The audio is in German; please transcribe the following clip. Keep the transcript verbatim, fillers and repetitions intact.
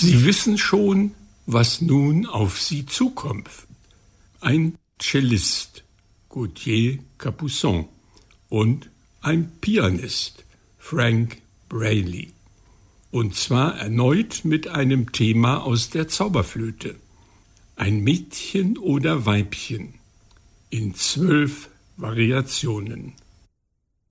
Sie wissen schon, was nun auf Sie zukommt. Ein Cellist, Gauthier Capuçon, und ein Pianist, Frank Braley. Und zwar erneut mit einem Thema aus der Zauberflöte. Ein Mädchen oder Weibchen in zwölf Variationen.